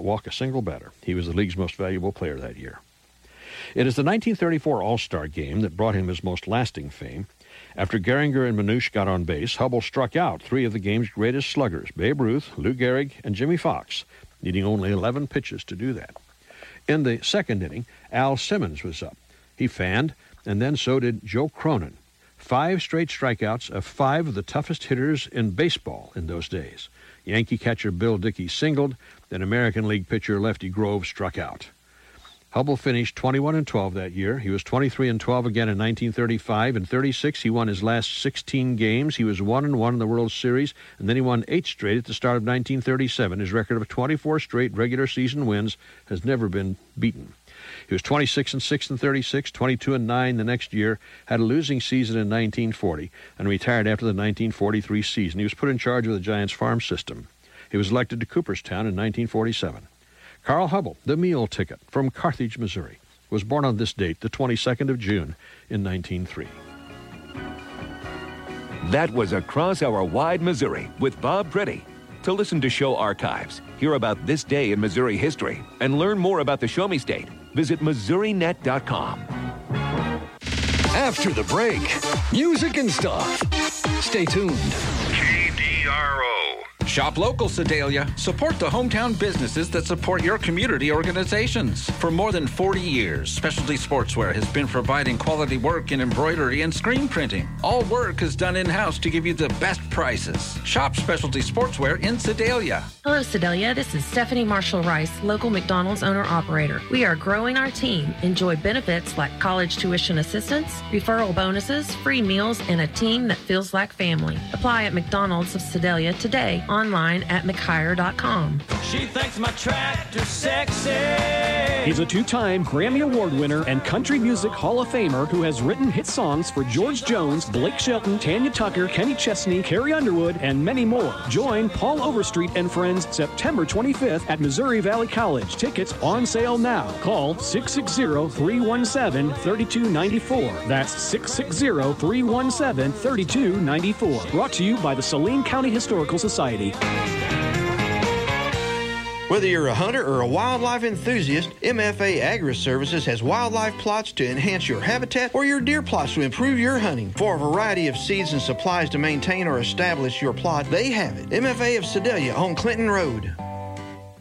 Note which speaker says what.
Speaker 1: walk a single batter. He was the league's most valuable player that year. It is the 1934 All-Star Game that brought him his most lasting fame. After Gehringer and Manouche got on base, Hubble struck out three of the game's greatest sluggers, Babe Ruth, Lou Gehrig, and Jimmy Fox, needing only 11 pitches to do that. In the second inning, Al Simmons was up. He fanned, and then so did Joe Cronin. 5 straight strikeouts of 5 of the toughest hitters in baseball in those days. Yankee catcher Bill Dickey singled, then American League pitcher Lefty Grove struck out. Hubble finished 21-12 that year. He was 23-12 again in 1935. In 36, he won his last 16 games. He was 1-1 in the World Series, and then he won 8 straight at the start of 1937. His record of 24 straight regular season wins has never been beaten. He was 26-6 in 36, 22-9 the next year, had a losing season in 1940, and retired after the 1943 season. He was put in charge of the Giants farm system. He was elected to Cooperstown in 1947. Carl Hubble, the meal ticket from Carthage, Missouri, was born on this date, the 22nd of June, in 1903.
Speaker 2: That was Across Our Wide Missouri with Bob Pretty. To listen to show archives, hear about this day in Missouri history, and learn more about the Show Me State, visit MissouriNet.com.
Speaker 3: After the break, music and stuff. Stay tuned.
Speaker 4: KDRO.
Speaker 5: Shop local, Sedalia. Support the hometown businesses that support your community organizations. For more than 40 years, Specialty Sportswear has been providing quality work in embroidery and screen printing. All work is done in-house to give you the best prices. Shop Specialty Sportswear in Sedalia.
Speaker 6: Hello, Sedalia. This is Stephanie Marshall-Rice, local McDonald's owner-operator. We are growing our team. Enjoy benefits like college tuition assistance, referral bonuses, free meals, and a team that feels like family. Apply at McDonald's of Sedalia today, online at mchire.com.
Speaker 7: She thinks my tractor's sexy.
Speaker 8: He's a 2-time Grammy Award winner and Country Music Hall of Famer who has written hit songs for George Jones, Blake Shelton, Tanya Tucker, Kenny Chesney, Carrie Underwood, and many more. Join Paul Overstreet and friends September 25th at Missouri Valley College. Tickets on sale now. Call 660-317-3294. That's 660-317-3294. Brought to you by the Saline County Historical Society.
Speaker 9: Whether you're a hunter or a wildlife enthusiast, MFA Agri-Services has wildlife plots to enhance your habitat or your deer plots to improve your hunting. For a variety of seeds and supplies to maintain or establish your plot, they have it. MFA of Sedalia on Clinton Road.